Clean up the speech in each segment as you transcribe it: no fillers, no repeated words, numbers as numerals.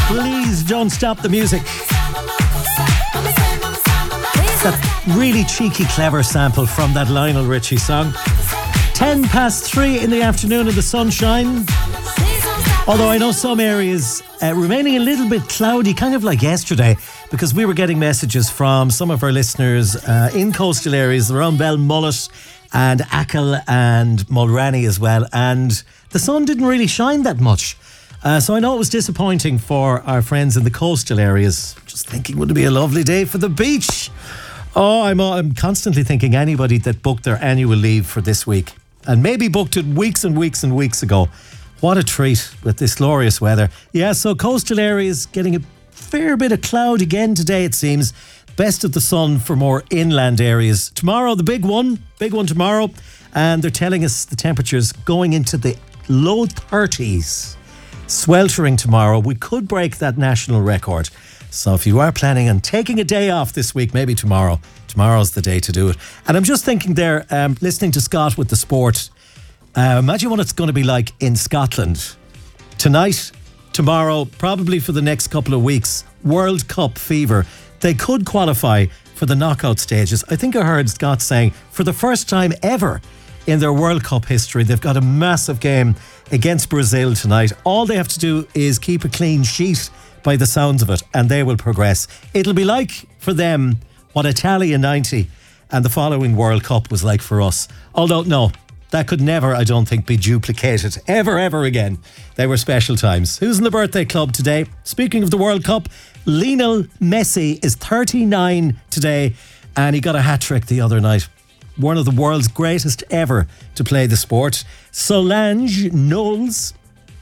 Please don't stop the music. That really cheeky, clever sample from that Lionel Richie song. 3:10 in the afternoon in the sunshine. Although I know some areas remaining a little bit cloudy, kind of like yesterday, because we were getting messages from some of our listeners in coastal areas around Belmullet and Achill and Mulranny as well. And the sun didn't really shine that much. So I know it was disappointing for our friends in the coastal areas. Just thinking, would it be a lovely day for the beach? Oh, I'm constantly thinking anybody that booked their annual leave for this week and maybe booked it weeks and weeks and weeks ago. What a treat with this glorious weather. Yeah, so coastal areas getting a fair bit of cloud again today, it seems. Best of the sun for more inland areas. Tomorrow, the big one tomorrow. And they're telling us the temperatures going into the low 30s. Sweltering tomorrow. We could break that national record. So if you are planning on taking a day off this week, maybe tomorrow's the day to do it. And I'm just thinking there, listening to Scott with the sport, imagine what it's going to be like in Scotland. Tonight, tomorrow, probably for the next couple of weeks, World Cup fever. They could qualify for the knockout stages. I think I heard Scott saying for the first time ever in their World Cup history, they've got a massive game against Brazil tonight. All they have to do is keep a clean sheet by the sounds of it, and they will progress. It'll be like for them what Italia 90 and the following World Cup was like for us. Although, no, that could never, I don't think, be duplicated ever again. They were special times. Who's in the birthday club today? Speaking of the World Cup, Lionel Messi is 39 today, and he got a hat-trick the other night. One of the world's greatest ever to play the sport. Solange Knowles,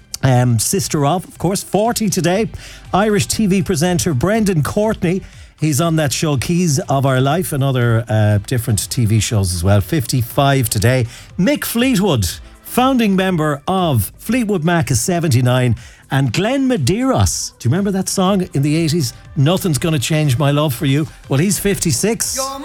sister of course, 40 today. Irish TV presenter Brendan Courtney, he's on that show Keys of Our Life and other different TV shows as well. 55 today. Mick Fleetwood, founding member of Fleetwood Mac, is 79. And Glenn Medeiros, do you remember that song in the 80s? Nothing's Gonna Change My Love for You. Well, he's 56.